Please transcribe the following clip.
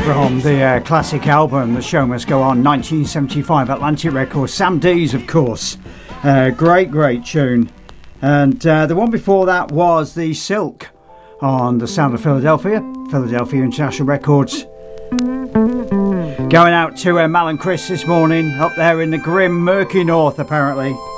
From the classic album The Show Must Go On, 1975, Atlantic Records. Sam Dees, of course. Great tune. And the one before that was The Silk on The Sound of Philadelphia International Records. Going out to Mal and Chris this morning, up there in the grim, murky north, apparently.